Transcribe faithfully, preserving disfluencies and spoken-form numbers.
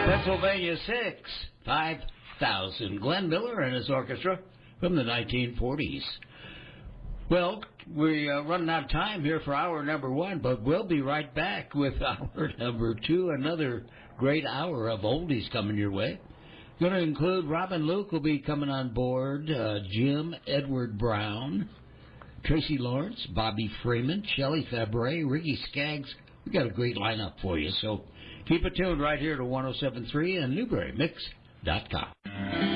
Pennsylvania six, five thousand. Glenn Miller and his orchestra from the nineteen forties. Well, we're uh, running out of time here for hour number one, but we'll be right back with hour number two. Another great hour of oldies coming your way. Going to include Robin Luke will be coming on board, uh, Jim Edward Brown, Tracy Lawrence, Bobby Freeman, Shelley Fabre, Ricky Skaggs. We got a great lineup for you, so keep it tuned right here to one oh seven point three and Newbury Mix dot com.